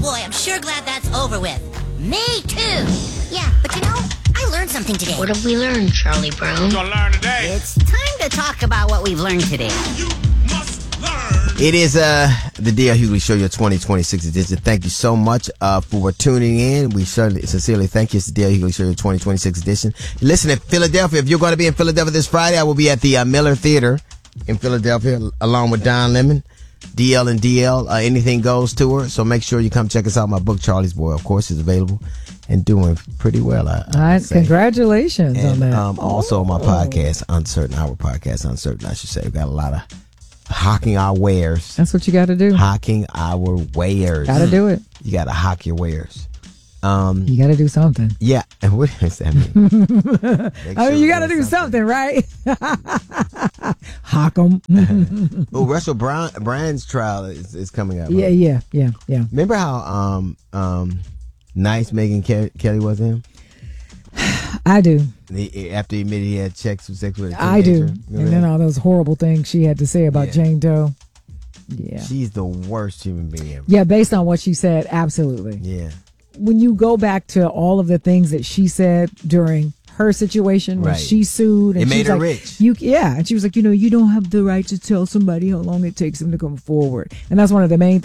boy, I'm sure glad that's over with. Me too. Yeah, but I learned something today. What have we learned, Charlie Brown? Gonna learn today. It's time to talk about what we've learned today. You must learn. It is the D.L. Hughley Show, your 2026 edition. Thank you so much for tuning in. We sincerely thank you. It's the D.L. Hughley Show, your 2026 edition. Listen, in Philadelphia, if you're going to be in Philadelphia this Friday, I will be at the Miller Theater in Philadelphia along with Don Lemon. DL and DL, Anything Goes tour. So make sure you come check us out. My book, Charlie's Boy, of course, is available and doing pretty well. All right, congratulations on that. Also, my podcast, Uncertain, our podcast, Uncertain, I should say. We've got a lot of hawking our wares. That's what you got to do. Hawking our wares. Got to do it. You got to hawk your wares. You got to do something. Yeah. And what does that mean? I mean, you got to do something, right? Hawk them. Oh, Russell Brand's trial is coming up. Yeah. Remember how nice Megyn Kelly was to him? I do. After he admitted he had sex with a teenager. I do. Remember and then all those horrible things she had to say about Jane Doe. Yeah. She's the worst human being ever. Yeah, based on what she said, absolutely. Yeah. When you go back to all of the things that she said during her situation when she sued, and it made her rich. rich. And she was like, you don't have the right to tell somebody how long it takes them to come forward, and that's one of the main